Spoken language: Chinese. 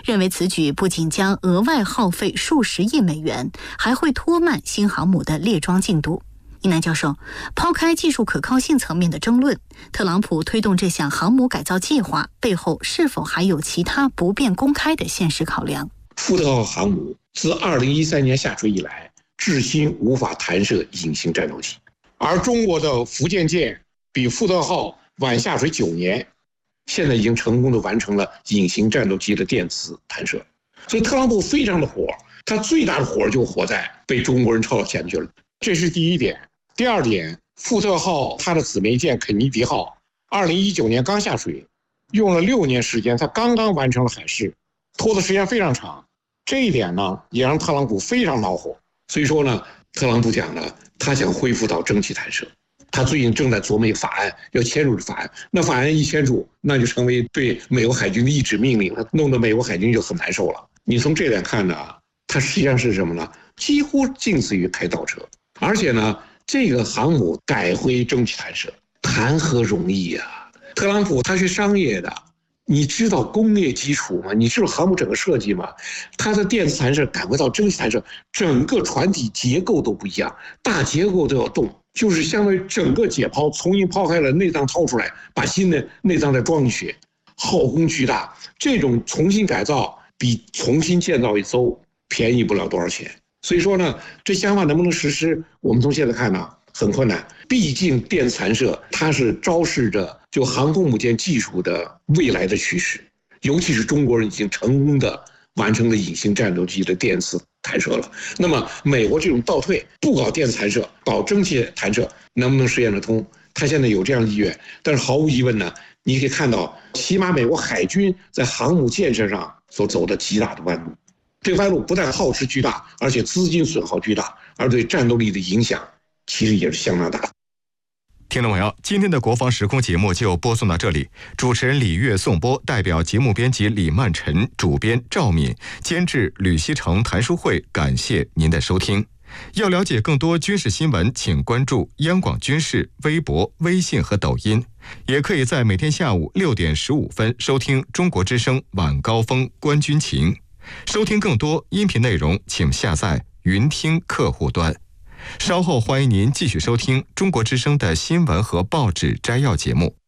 认为此举不仅将额外耗费数十亿美元，还会拖慢新航母的列装进度。伊南教授抛开技术可靠性层面的争论，特朗普推动这项航母改造计划背后是否还有其他不便公开的现实考量？ 福特号航母自2013年下水以来，至今无法弹射隐形战斗机，而中国的福建舰比福特号晚下水9年，现在已经成功的完成了隐形战斗机的电磁弹射。所以特朗普非常的火，他最大的火就火在被中国人抄到前去了，这是第一点。第二点，福特号它的姊妹舰肯尼迪号2019年刚下水，用了6年时间，它刚刚完成了海试，拖的时间非常长。这一点呢，也让特朗普非常恼火。所以说呢，特朗普讲了，他想恢复到蒸汽弹射。他最近正在琢磨一个法案，要签署法案。那法案一签署，那就成为对美国海军的一纸命令，弄得美国海军就很难受了。你从这点看呢，它实际上是什么呢？几乎近似于开倒车。而且呢，这个航母改回蒸汽弹射，谈何容易呀！特朗普他是商业的，你知道工业基础吗？你知道航母整个设计吗？它的电磁弹射改回到蒸汽弹射，整个船体结构都不一样，大结构都要动，就是相当于整个解剖，重新抛开了内脏掏出来，把新的内脏再装进去，耗工巨大。这种重新改造比重新建造一艘便宜不了多少钱。所以说呢，这想法能不能实施，我们从现在看呢，很困难。毕竟电磁弹射它是昭示着就航空母舰技术的未来的趋势，尤其是中国人已经成功的完成了隐形战斗机的电磁弹射了。那么美国这种倒退，不搞电磁弹射，搞蒸汽弹射，能不能实现得通？他现在有这样的意愿，但是毫无疑问呢，你可以看到，起码美国海军在航母建设上所走的极大的弯路。这个弯路不但耗时巨大，而且资金损耗巨大，而对战斗力的影响其实也是相当大的。 听众朋友，今天的国防时空节目就播送到这里。主持人李悦颂播，代表节目编辑李曼晨、主编赵敏、监制吕希成、谭书慧，感谢您的收听。要了解更多军事新闻，请关注央广军事微博、微信和抖音，也可以在每天下午6点15分收听中国之声晚高峰观军情。收听更多音频内容，请下载云听客户端。稍后欢迎您继续收听中国之声的新闻和报纸摘要节目。